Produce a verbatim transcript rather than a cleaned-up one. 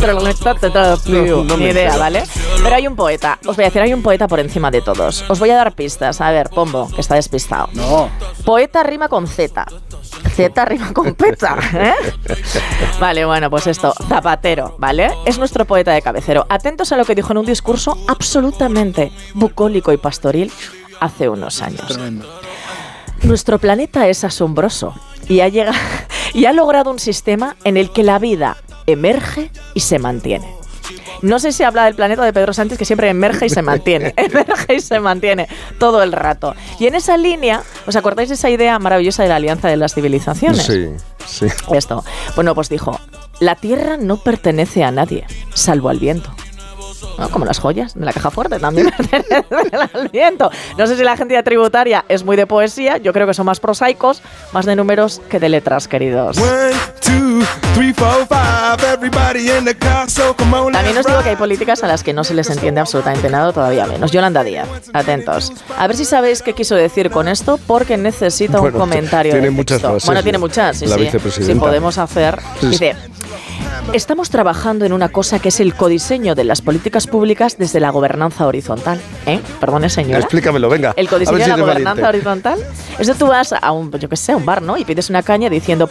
no, no Ni idea, entero. ¿Vale? Pero hay un poeta. Os voy a decir, hay un poeta por encima de todos. Os voy a dar pistas. A ver, Pombo, que está despistado. No. Poeta rima con Z. Z rima con peta, ¿eh? Vale, bueno, pues esto, Zapatero, ¿vale? Es nuestro poeta de cabecero. Atentos a lo que dijo en un discurso absolutamente bucólico y pastoril hace unos años. Tremendo. Nuestro planeta es asombroso y ha, llegado, y ha logrado un sistema en el que la vida emerge y se mantiene. No sé si habla del planeta de Pedro Sánchez, que siempre emerge y se mantiene. Emerge y se mantiene todo el rato. Y en esa línea, ¿os acordáis de esa idea maravillosa de la alianza de las civilizaciones? Sí, sí. Esto. Bueno, pues dijo, la Tierra no pertenece a nadie, salvo al viento. ¿No? Como las joyas de la caja fuerte también pertenecen al viento. No sé si la agencia tributaria es muy de poesía, yo creo que son más prosaicos, más de números que de letras, queridos. También os digo que hay políticas a las que no se les entiende absolutamente nada, todavía menos. Yolanda Díaz, atentos. A ver si sabéis qué quiso decir con esto, porque necesita bueno, un comentario tiene de muchas texto. frases, Bueno, tiene muchas, sí, la sí. vicepresidenta. Si podemos hacer... Dice... Estamos trabajando en una cosa que es el codiseño de las políticas públicas desde la gobernanza horizontal. ¿Eh? Perdone, señora. Explícamelo, venga. El codiseño si de la eres gobernanza valiente. horizontal. Eso tú vas a un, yo qué sé, a un bar, ¿no? Y pides una caña diciendo,